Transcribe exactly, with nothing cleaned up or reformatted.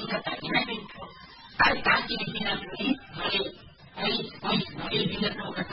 ఇంకా తగిన ఇంట్లో అది కాల్చి వెళ్ళినప్పుడు మరి అవి పోయి మళ్ళీ దీంట్లో ఒక